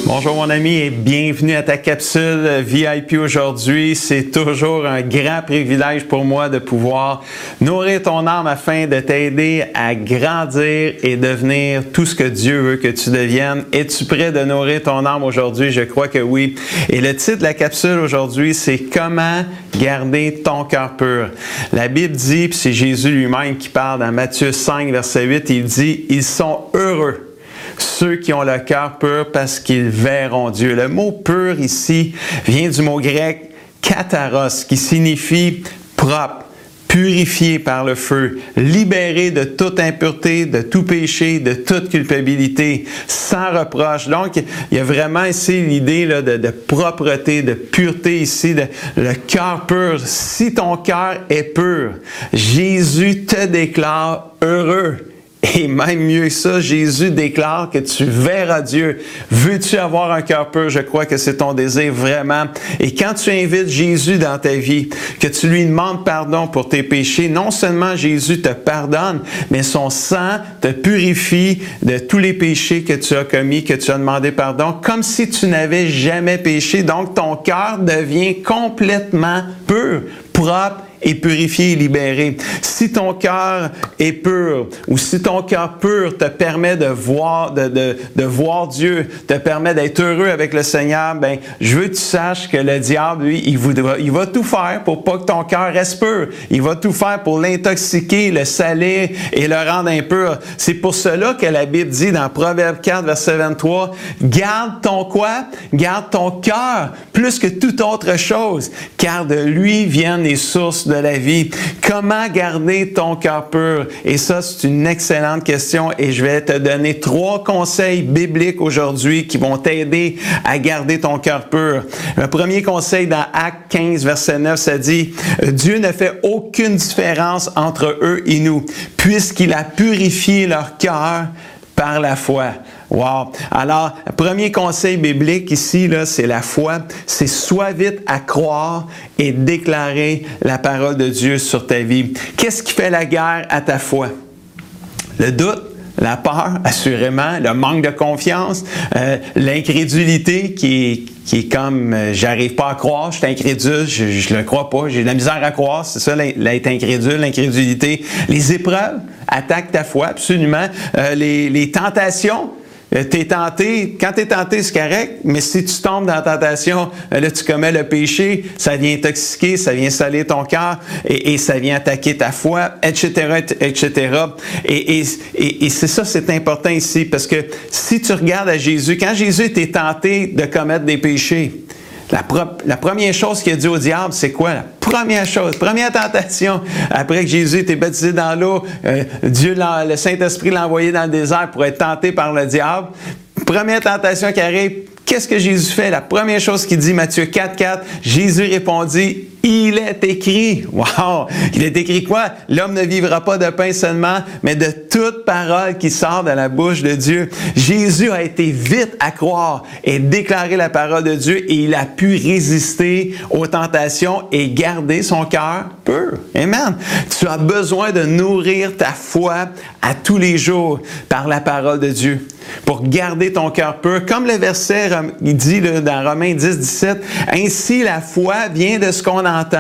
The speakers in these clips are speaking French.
Bonjour mon ami et bienvenue à ta capsule VIP aujourd'hui. C'est toujours un grand privilège pour moi de pouvoir nourrir ton âme afin de t'aider à grandir et devenir tout ce que Dieu veut que tu deviennes. Es-tu prêt de nourrir ton âme aujourd'hui? Je crois que oui. Et le titre de la capsule aujourd'hui, c'est « Comment garder ton cœur pur ». La Bible dit, puis c'est Jésus lui-même qui parle dans Matthieu 5, verset 8, il dit « Ils sont heureux ». Ceux qui ont le cœur pur parce qu'ils verront Dieu. Le mot pur ici vient du mot grec katharos qui signifie propre, purifié par le feu, libéré de toute impureté, de tout péché, de toute culpabilité, sans reproche. Donc, il y a vraiment ici l'idée là, de propreté, de pureté ici, le cœur pur. Si ton cœur est pur, Jésus te déclare heureux. Et même mieux que ça, Jésus déclare que tu verras Dieu. Veux-tu avoir un cœur pur? Je crois que c'est ton désir vraiment. Et quand tu invites Jésus dans ta vie, que tu lui demandes pardon pour tes péchés, non seulement Jésus te pardonne, mais son sang te purifie de tous les péchés que tu as commis, que tu as demandé pardon, comme si tu n'avais jamais péché. Donc, ton cœur devient complètement pur, propre, et purifié et libéré. Si ton cœur est pur, ou si ton cœur pur te permet de voir Dieu, te permet d'être heureux avec le Seigneur, ben, je veux que tu saches que le diable, lui, il va tout faire pour pas que ton cœur reste pur. Il va tout faire pour l'intoxiquer, le salir et le rendre impur. C'est pour cela que la Bible dit dans Proverbe 4, verset 23, « Garde ton quoi? Garde ton cœur plus que toute autre chose, car de lui viennent les sources de la vie. » Comment garder ton cœur pur? Et ça, c'est une excellente question et je vais te donner 3 conseils bibliques aujourd'hui qui vont t'aider à garder ton cœur pur. Le premier conseil dans Actes 15, verset 9, ça dit « Dieu ne fait aucune différence entre eux et nous, puisqu'il a purifié leur cœur par la foi. » Wow! Alors, premier conseil biblique ici, là, c'est la foi. C'est sois vite à croire et déclarer la parole de Dieu sur ta vie. Qu'est-ce qui fait la guerre à ta foi? Le doute, la peur, assurément, le manque de confiance, l'incrédulité qui est comme j'arrive pas à croire, je suis incrédule, je le crois pas, j'ai de la misère à croire, c'est ça l'être incrédule, l'incrédulité. Les épreuves attaquent ta foi, absolument. Les tentations. T'es tenté, quand tu es tenté, c'est correct, mais si tu tombes dans la tentation, là, tu commets le péché, ça vient intoxiquer, ça vient salir ton cœur et ça vient attaquer ta foi, etc., etc. Et c'est ça, c'est important ici, parce que si tu regardes à Jésus, quand Jésus était tenté de commettre des péchés, la première chose qu'il a dit au diable, c'est quoi? La première chose, première tentation, après que Jésus était baptisé dans l'eau, Dieu, le Saint-Esprit l'a envoyé dans le désert pour être tenté par le diable. Première tentation qui arrive, qu'est-ce que Jésus fait? La première chose qu'il dit, Matthieu 4, 4, Jésus répondit, « Il est écrit. » Wow! Il est écrit quoi? L'homme ne vivra pas de pain seulement, mais de toute parole qui sort de la bouche de Dieu. Jésus a été vite à croire et déclarer la parole de Dieu et il a pu résister aux tentations et garder son cœur pur. Amen! Tu as besoin de nourrir ta foi à tous les jours par la parole de Dieu pour garder ton cœur pur. Comme le verset il dit là, dans Romains 10, 17, « Ainsi la foi vient de ce qu'on entend. »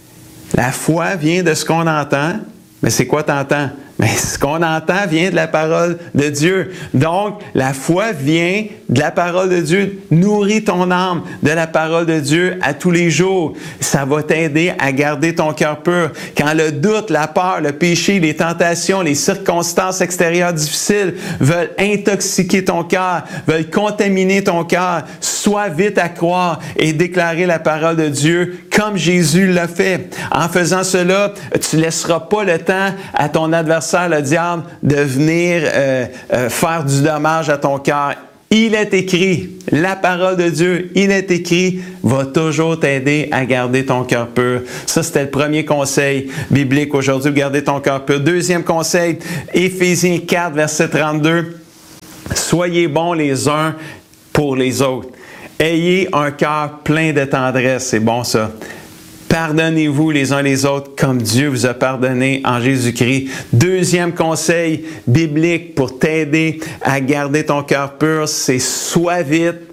La foi vient de ce qu'on entend. Mais c'est quoi t'entends? Mais ce qu'on entend vient de la parole de Dieu. Donc, la foi vient de la parole de Dieu. Nourris ton âme de la parole de Dieu à tous les jours. Ça va t'aider à garder ton cœur pur. Quand le doute, la peur, le péché, les tentations, les circonstances extérieures difficiles veulent intoxiquer ton cœur, veulent contaminer ton cœur, sois vite à croire et déclarer la parole de Dieu comme Jésus l'a fait. En faisant cela, tu ne laisseras pas le temps à ton adversaire, le diable, de venir faire du dommage à ton cœur. Il est écrit, la parole de Dieu, il est écrit, va toujours t'aider à garder ton cœur pur. Ça, c'était le premier conseil biblique aujourd'hui, garder ton cœur pur. Deuxième conseil, Éphésiens 4, verset 32. Soyez bons les uns pour les autres. Ayez un cœur plein de tendresse, c'est bon ça. Pardonnez-vous les uns les autres comme Dieu vous a pardonné en Jésus-Christ. Deuxième conseil biblique pour t'aider à garder ton cœur pur, c'est sois vite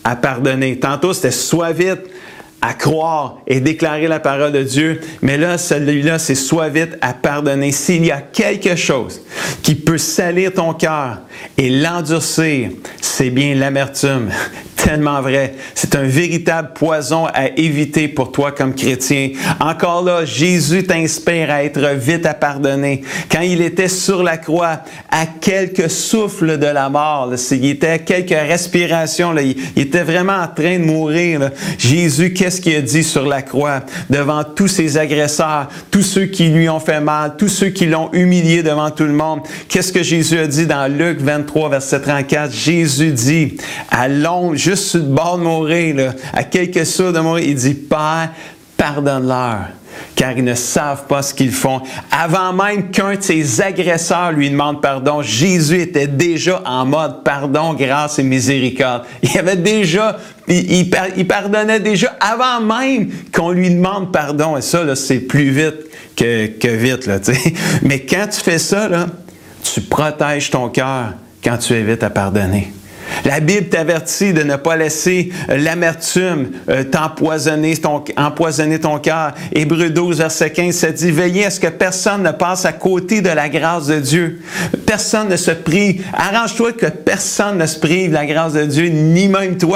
à pardonner. Tantôt, c'était sois vite à croire et déclarer la parole de Dieu. Mais là, celui-là, c'est sois vite à pardonner. S'il y a quelque chose qui peut salir ton cœur et l'endurcir, c'est bien l'amertume. Tellement vrai. C'est un véritable poison à éviter pour toi comme chrétien. Encore là, Jésus t'inspire à être vite à pardonner. Quand il était sur la croix, à quelques souffles de la mort, là, il était à quelques respirations, là, il était vraiment en train de mourir. Là. Jésus, qu'est-ce qu'il a dit sur la croix? Devant tous ses agresseurs, tous ceux qui lui ont fait mal, tous ceux qui l'ont humilié devant tout le monde. Qu'est-ce que Jésus a dit dans Luc 23, verset 34? Jésus dit, à l'ombre, juste sur le bord de mourir, là, à quelques souffles de mourir, il dit, Père, pardonne-leur, car ils ne savent pas ce qu'ils font. Avant même qu'un de ses agresseurs lui demande pardon, Jésus était déjà en mode pardon, grâce et miséricorde. Il avait déjà, il pardonnait déjà avant même qu'on lui demande pardon. Et ça, là, c'est plus vite que vite, là, tu sais. Mais quand tu fais ça, là, tu protèges ton cœur quand tu es vite à pardonner. La Bible t'avertit de ne pas laisser l'amertume empoisonner ton cœur. Hébreux 12, verset 15, ça dit « Veillez à ce que personne ne passe à côté de la grâce de Dieu. Personne ne se prive. Arrange-toi que personne ne se prive de la grâce de Dieu, ni même toi.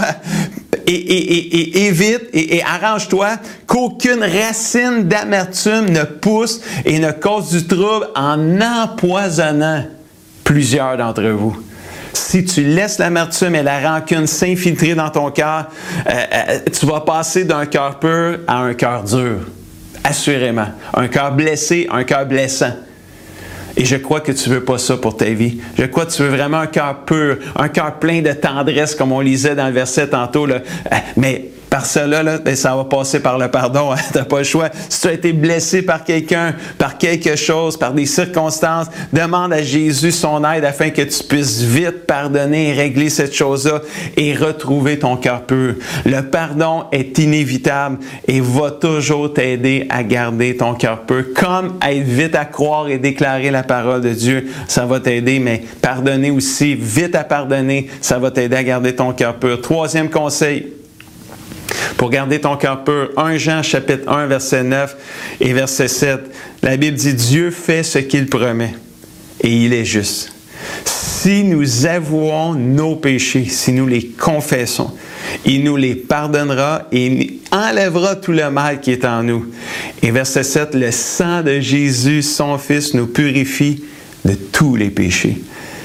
Et évite et arrange-toi qu'aucune racine d'amertume ne pousse et ne cause du trouble en empoisonnant plusieurs d'entre vous. » Si tu laisses l'amertume et la rancune s'infiltrer dans ton cœur, tu vas passer d'un cœur pur à un cœur dur. Assurément. Un cœur blessé, un cœur blessant. Et je crois que tu ne veux pas ça pour ta vie. Je crois que tu veux vraiment un cœur pur, un cœur plein de tendresse, comme on lisait dans le verset tantôt. Là. Mais par cela, là, ça va passer par le pardon. Hein? Tu n'as pas le choix. Si tu as été blessé par quelqu'un, par quelque chose, par des circonstances, demande à Jésus son aide afin que tu puisses vite pardonner et régler cette chose-là et retrouver ton cœur pur. Le pardon est inévitable et va toujours t'aider à garder ton cœur pur. Comme être vite à croire et déclarer la parole de Dieu, ça va t'aider, mais pardonner aussi, vite à pardonner, ça va t'aider à garder ton cœur pur. Troisième conseil. Pour garder ton cœur pur, 1 Jean chapitre 1, verset 9 et verset 7, la Bible dit « Dieu fait ce qu'il promet et il est juste. Si nous avouons nos péchés, si nous les confessons, il nous les pardonnera et il enlèvera tout le mal qui est en nous. » Et verset 7, « Le sang de Jésus, son Fils, nous purifie de tous les péchés. »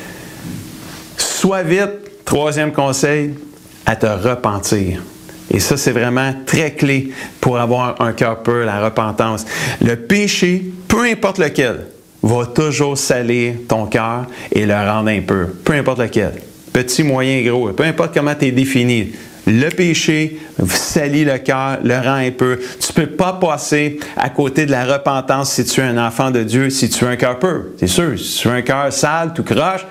Sois vite, troisième conseil, à te repentir. Et ça, c'est vraiment très clé pour avoir un cœur pur, la repentance. Le péché, peu importe lequel, va toujours salir ton cœur et le rendre impur. Peu importe lequel. Petit, moyen, gros. Peu importe comment tu es défini. Le péché salit le cœur, le rend impur. Tu ne peux pas passer à côté de la repentance si tu es un enfant de Dieu, si tu as un cœur pur. C'est sûr, si tu as un cœur sale, tout croche,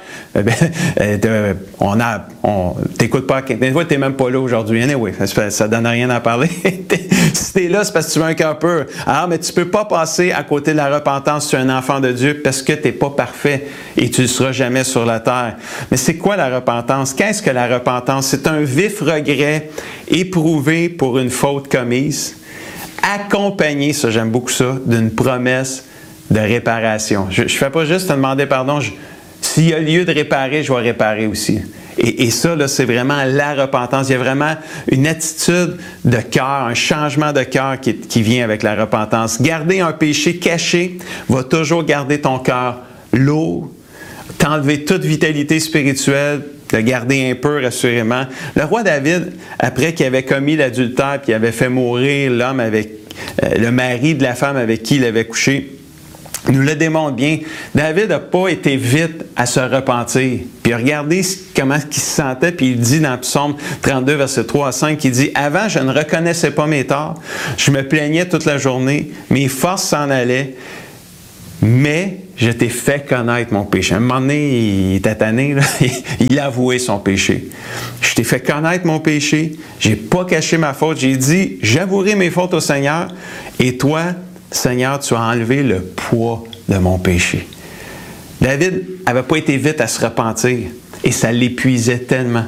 t'écoutes pas. Des fois, tu n'es même pas là aujourd'hui. Anyway, ça ne donne rien à parler. Si tu es là, c'est parce que tu as un cœur pur. Alors, mais tu ne peux pas passer à côté de la repentance si tu es un enfant de Dieu parce que tu n'es pas parfait et tu ne seras jamais sur la terre. Mais c'est quoi la repentance? Qu'est-ce que la repentance? C'est un vif regret éprouvé pour une faute commise, accompagné, ça j'aime beaucoup ça, d'une promesse de réparation. Je ne fais pas juste te demander pardon, s'il y a lieu de réparer, je vais réparer aussi. Et ça, là, c'est vraiment la repentance. Il y a vraiment une attitude de cœur, un changement de cœur qui vient avec la repentance. Garder un péché caché va toujours garder ton cœur lourd, t'enlever toute vitalité spirituelle, le garder impur, assurément. Le roi David, après qu'il avait commis l'adultère et qu'il avait fait mourir l'homme avec le mari de la femme avec qui il avait couché, nous le démontre bien. David n'a pas été vite à se repentir. Puis regardez comment il se sentait, puis il dit dans Psaume 32, verset 3 à 5, il dit « Avant, je ne reconnaissais pas mes torts, je me plaignais toute la journée, mes forces s'en allaient, mais je t'ai fait connaître mon péché. » À un moment donné, il était tanné, là, il a avoué son péché. « Je t'ai fait connaître mon péché, je n'ai pas caché ma faute, j'ai dit « J'avouerai mes fautes au Seigneur, et toi, Seigneur, tu as enlevé le poids de mon péché. » David n'avait pas été vite à se repentir et ça l'épuisait tellement.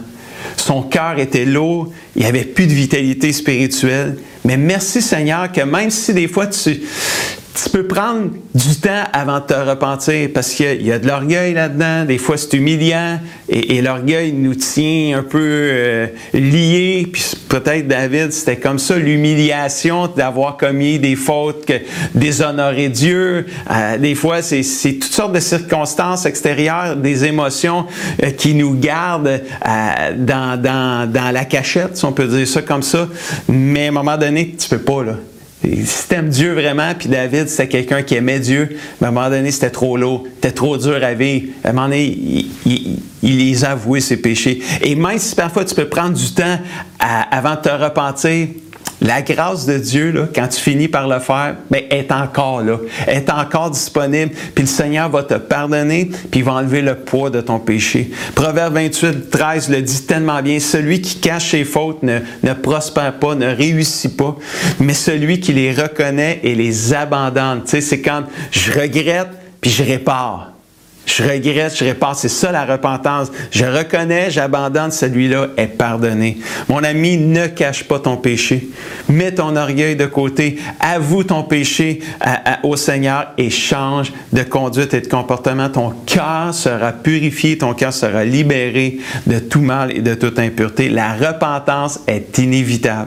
Son cœur était lourd, il n'y avait plus de vitalité spirituelle. Mais merci Seigneur que même si des fois tu peux prendre du temps avant de te repentir parce qu'il y a de l'orgueil là-dedans, des fois c'est humiliant et l'orgueil nous tient un peu liés. Puis peut-être David, c'était comme ça, l'humiliation d'avoir commis des fautes, déshonorer Dieu. Des fois, c'est toutes sortes de circonstances extérieures, des émotions qui nous gardent dans la cachette, si on peut dire ça comme ça. Mais à un moment donné, tu peux pas, là. Si tu aimes Dieu vraiment, puis David, c'était quelqu'un qui aimait Dieu, mais à un moment donné, c'était trop lourd, c'était trop dur à vivre. À un moment donné, il les a avoués, ses péchés. Et même si parfois tu peux prendre du temps avant de te repentir, la grâce de Dieu, là, quand tu finis par le faire, bien, est encore là, est encore disponible, puis le Seigneur va te pardonner, puis il va enlever le poids de ton péché. Proverbe 28, 13 le dit tellement bien, celui qui cache ses fautes ne prospère pas, ne réussit pas, mais celui qui les reconnaît et les abandonne. Tu sais, c'est quand je regrette, puis je répare. Je regrette, je répare. C'est ça la repentance. Je reconnais, j'abandonne, celui-là est pardonné. Mon ami, ne cache pas ton péché. Mets ton orgueil de côté. Avoue ton péché au Seigneur et change de conduite et de comportement. Ton cœur sera purifié, ton cœur sera libéré de tout mal et de toute impureté. La repentance est inévitable.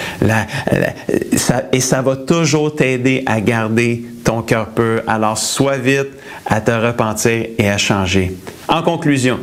Ça va toujours t'aider à garder ton cœur pur. Alors, sois vite à te repentir et à changer. En conclusion,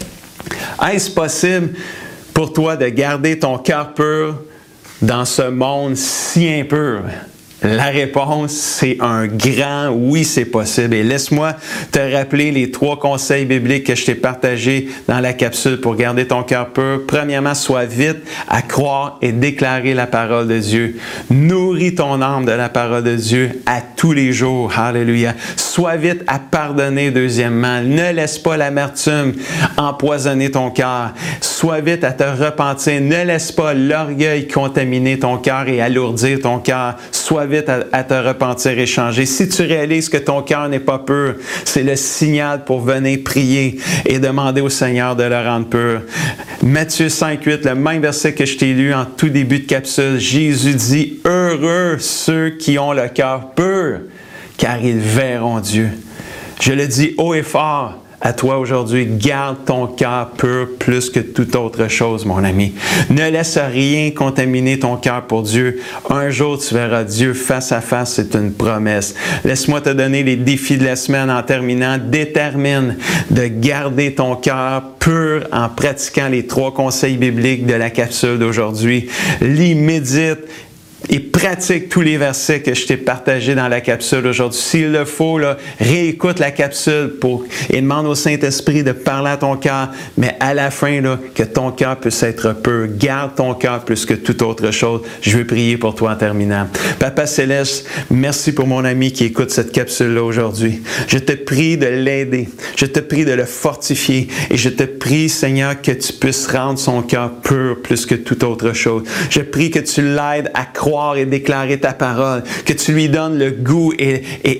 est-ce possible pour toi de garder ton cœur pur dans ce monde si impur? La réponse, c'est un grand oui, c'est possible. Et laisse-moi te rappeler les 3 conseils bibliques que je t'ai partagés dans la capsule pour garder ton cœur pur. Premièrement, sois vite à croire et déclarer la parole de Dieu. Nourris ton âme de la parole de Dieu à tous les jours. Alléluia. Sois vite à pardonner, deuxièmement. Ne laisse pas l'amertume empoisonner ton cœur. Sois vite à te repentir. Ne laisse pas l'orgueil contaminer ton cœur et alourdir ton cœur. Sois vite à te repentir et changer. Si tu réalises que ton cœur n'est pas pur, c'est le signal pour venir prier et demander au Seigneur de le rendre pur. Matthieu 5,8, le même verset que je t'ai lu en tout début de capsule, Jésus dit « Heureux ceux qui ont le cœur pur, car ils verront Dieu. » Je le dis haut et fort à toi aujourd'hui, garde ton cœur pur plus que toute autre chose, mon ami. Ne laisse rien contaminer ton cœur pour Dieu. Un jour, tu verras Dieu face à face, c'est une promesse. Laisse-moi te donner les défis de la semaine en terminant. Détermine de garder ton cœur pur en pratiquant les 3 conseils bibliques de la capsule d'aujourd'hui. Lis, médite, et pratique tous les versets que je t'ai partagés dans la capsule aujourd'hui. S'il le faut, là, réécoute la capsule et demande au Saint-Esprit de parler à ton cœur, mais à la fin, là, que ton cœur puisse être pur. Garde ton cœur plus que toute autre chose. Je veux prier pour toi en terminant. Papa Céleste, merci pour mon ami qui écoute cette capsule-là aujourd'hui. Je te prie de l'aider. Je te prie de le fortifier. Et je te prie, Seigneur, que tu puisses rendre son cœur pur plus que toute autre chose. Je prie que tu l'aides à croire et déclarer ta parole, que tu lui donnes le goût et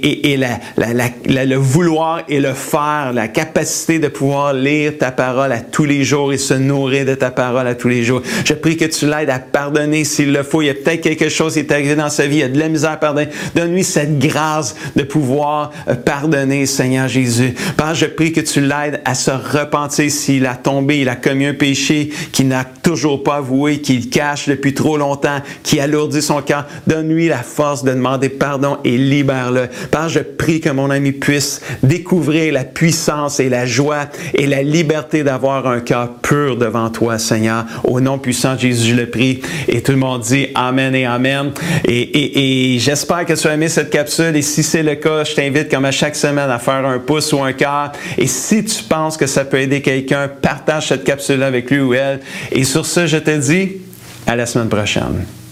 le vouloir et le faire, la capacité de pouvoir lire ta parole à tous les jours et se nourrir de ta parole à tous les jours. Je prie que tu l'aides à pardonner s'il le faut. Il y a peut-être quelque chose qui est arrivé dans sa vie, il y a de la misère à pardonner. Donne-lui cette grâce de pouvoir pardonner, Seigneur Jésus. Père, je prie que tu l'aides à se repentir s'il a tombé, il a commis un péché qu'il n'a toujours pas avoué, qu'il cache depuis trop longtemps, qui alourdit son cœur. Donne-lui la force de demander pardon et libère-le. Père, je prie que mon ami puisse découvrir la puissance et la joie et la liberté d'avoir un cœur pur devant toi, Seigneur. Au nom puissant de Jésus, je le prie. Et tout le monde dit Amen et Amen. Et j'espère que tu as aimé cette capsule. Et si c'est le cas, je t'invite comme à chaque semaine à faire un pouce ou un cœur. Et si tu penses que ça peut aider quelqu'un, partage cette capsule avec lui ou elle. Et sur ce, je te dis à la semaine prochaine.